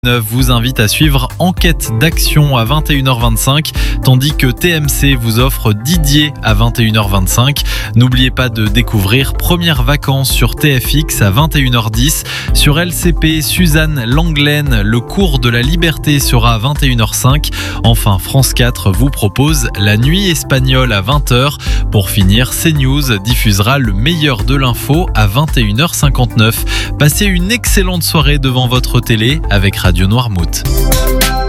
Vous invite à suivre Enquête d'action à 21h25, tandis que TMC vous offre Didier à 21h25. N'oubliez pas de découvrir Premières vacances sur TFX à 21h10. Sur LCP, Suzanne Langlaine, le cours de la liberté sera à 21h05. Enfin, France 4 vous propose La nuit espagnole à 20h. Pour finir, CNews diffusera le meilleur de l'info à 21h59. Passez une excellente soirée devant votre télé avec Radio Noirmouth.